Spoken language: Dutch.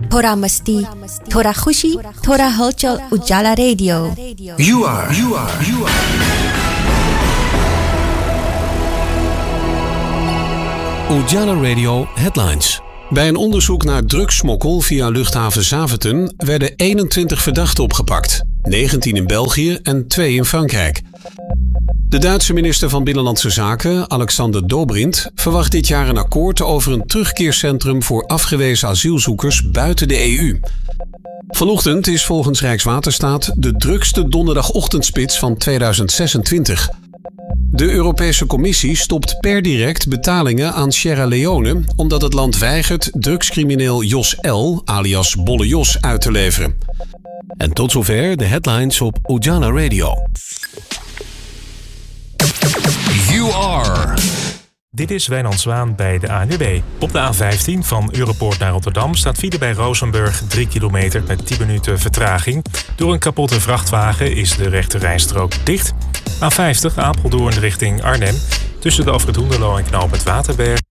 थोड़ा मस्ती, थोड़ा खुशी, थोड़ा हलचल। उजाला radio. You are Ujala Radio Headlines. Bij een onderzoek naar drugssmokkel via luchthaven Zaventem werden 21 verdachten opgepakt. 19 in België en 2 in Frankrijk. De Duitse minister van Binnenlandse Zaken, Alexander Dobrindt, verwacht dit jaar een akkoord over een terugkeercentrum voor afgewezen asielzoekers buiten de EU. Vanochtend is volgens Rijkswaterstaat de drukste donderdagochtendspits van 2026. De Europese Commissie stopt per direct betalingen aan Sierra Leone omdat het land weigert drugscrimineel Jos L., alias Bolle Jos, uit te leveren. En tot zover de headlines op Ujala Radio. You are. Dit is Wijnand Zwaan bij de ANWB. Op de A15 van Europoort naar Rotterdam staat file bij Rozenburg 3 kilometer met 10 minuten vertraging. Door een kapotte vrachtwagen is de rechte rijstrook dicht. A50 Apeldoorn richting Arnhem. Tussen de afrit Hoenderloo en knooppunt Waterberg.